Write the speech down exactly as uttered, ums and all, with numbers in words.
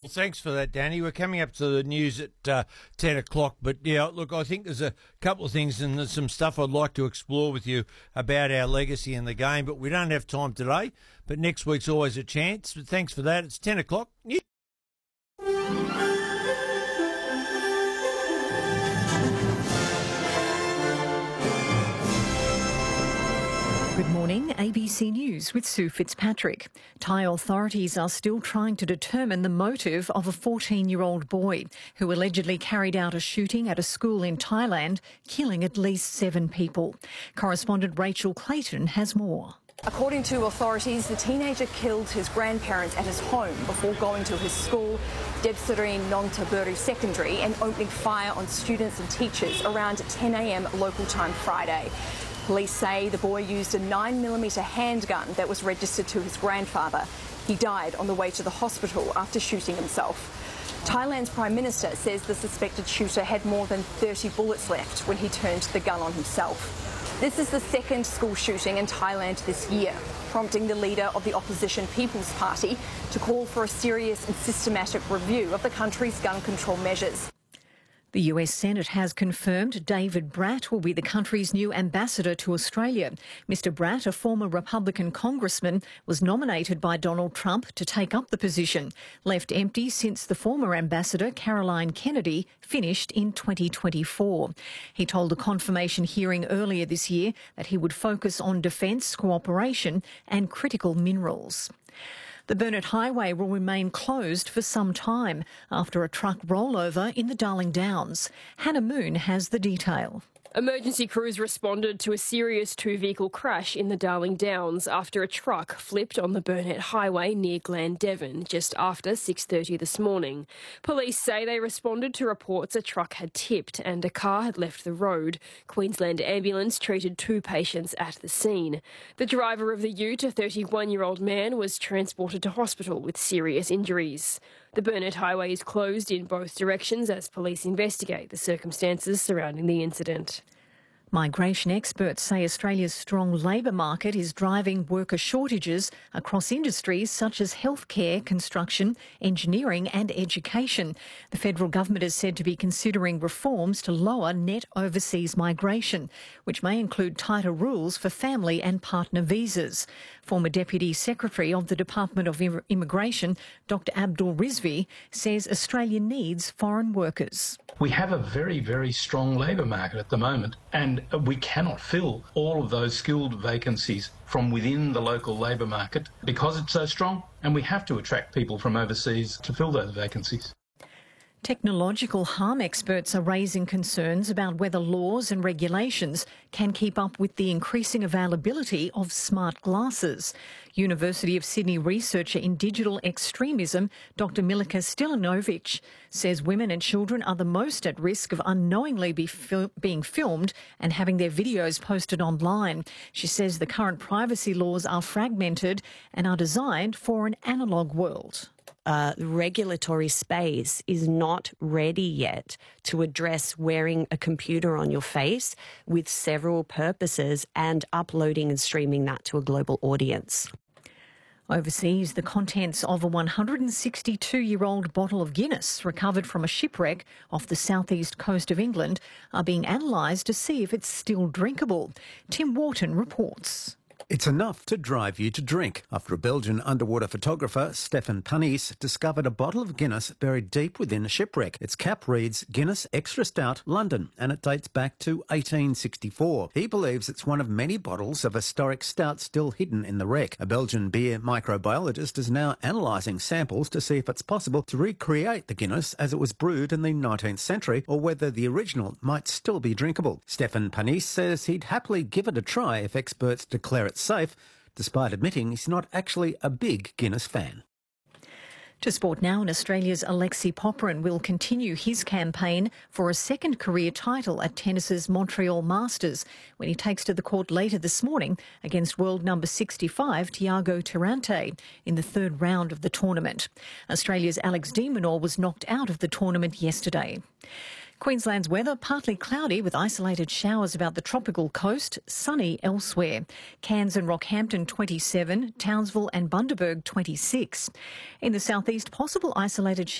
Thanks for that, Danny. We're coming up to the news at uh, ten o'clock. But, yeah, look, I think there's a couple of things and there's some stuff I'd like to explore with you about our legacy in the game. But we don't have time today. But next week's always a chance. But thanks for that. It's ten o'clock. Good morning, A B C News with Sue Fitzpatrick. Thai authorities are still trying to determine the motive of a fourteen-year-old boy who allegedly carried out a shooting at a school in Thailand, killing at least seven people. Correspondent Rachel Clayton has more. According to authorities, the teenager killed his grandparents at his home before going to his school, Debsarine Nongtaburi Secondary, and opening fire on students and teachers around ten a m local time Friday. Police say the boy used a nine millimeter handgun that was registered to his grandfather. He died on the way to the hospital after shooting himself. Thailand's Prime Minister says the suspected shooter had more than thirty bullets left when he turned the gun on himself. This is the second school shooting in Thailand this year, prompting the leader of the opposition People's Party to call for a serious and systematic review of the country's gun control measures. The U S Senate has confirmed David Bratt will be the country's new ambassador to Australia. Mister Bratt, a former Republican congressman, was nominated by Donald Trump to take up the position, left empty since the former ambassador, Caroline Kennedy, finished in twenty twenty-four. He told a confirmation hearing earlier this year that he would focus on defence, cooperation and critical minerals. The Burnett Highway will remain closed for some time after a truck rollover in the Darling Downs. Hannah Moon has the detail. Emergency crews responded to a serious two-vehicle crash in the Darling Downs after a truck flipped on the Burnett Highway near Glandevin just after six thirty this morning. Police say they responded to reports a truck had tipped and a car had left the road. Queensland Ambulance treated two patients at the scene. The driver of the ute, a thirty-one-year-old man, was transported to hospital with serious injuries. The Burnett Highway is closed in both directions as police investigate the circumstances surrounding the incident. Migration experts say Australia's strong labour market is driving worker shortages across industries such as healthcare, construction, engineering and education. The federal government is said to be considering reforms to lower net overseas migration, which may include tighter rules for family and partner visas. Former Deputy Secretary of the Department of Immigration, Doctor Abdul Rizvi, says Australia needs foreign workers. We have a very, very strong labour market at the moment, and we cannot fill all of those skilled vacancies from within the local labour market because it's so strong, and we have to attract people from overseas to fill those vacancies. Technological harm experts are raising concerns about whether laws and regulations can keep up with the increasing availability of smart glasses. University of Sydney researcher in digital extremism, Doctor Milika Stilinovic, says women and children are the most at risk of unknowingly be fil- being filmed and having their videos posted online. She says the current privacy laws are fragmented and are designed for an analogue world. Uh, the regulatory space is not ready yet to address wearing a computer on your face with several purposes and uploading and streaming that to a global audience. Overseas, the contents of a one hundred sixty-two-year-old bottle of Guinness recovered from a shipwreck off the southeast coast of England are being analysed to see if it's still drinkable. Tim Wharton reports. It's enough to drive you to drink after a Belgian underwater photographer, Stefan Panis, discovered a bottle of Guinness buried deep within a shipwreck. Its cap reads Guinness Extra Stout London, and it dates back to eighteen sixty-four. He believes it's one of many bottles of historic stout still hidden in the wreck. A Belgian beer microbiologist is now analysing samples to see if it's possible to recreate the Guinness as it was brewed in the nineteenth century, or whether the original might still be drinkable. Stefan Panis says he'd happily give it a try if experts declare it safe, despite admitting he's not actually a big Guinness fan. To sport now, and Australia's Alexei Popyrin will continue his campaign for a second career title at tennis's Montreal Masters when he takes to the court later this morning against world number sixty-five Thiago Tirante in the third round of the tournament. Australia's Alex de Minaur was knocked out of the tournament yesterday. Queensland's weather, partly cloudy with isolated showers about the tropical coast, sunny elsewhere. Cairns and Rockhampton twenty-seven, Townsville and Bundaberg twenty-six. In the southeast, possible isolated showers